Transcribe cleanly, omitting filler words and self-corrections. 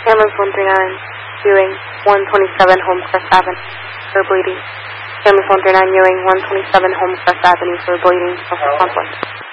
Ambulance 139, Ewing, 127 Homecrest Avenue, for bleeding. Ambulance 139, Ewing, 127 Homecrest Avenue, for bleeding, for conflict.